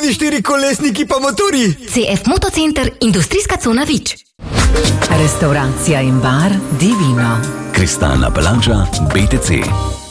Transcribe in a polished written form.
tudi 4-kolesniki pa motorji. CF Motocenter, industrijska cona Vič. Restauracija in bar Divino. Kristalna palača BTC.